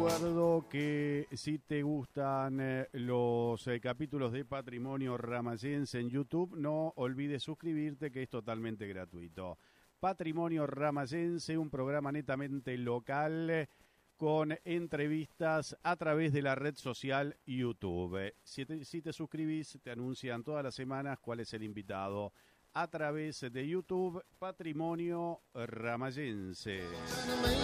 recuerdo que si te gustan los capítulos de Patrimonio Ramayense en YouTube, no olvides suscribirte, que es totalmente gratuito. Patrimonio Ramayense, un programa netamente local con entrevistas a través de la red social YouTube. Si te suscribís, te anuncian todas las semanas cuál es el invitado. A través de YouTube, Patrimonio Ramayense.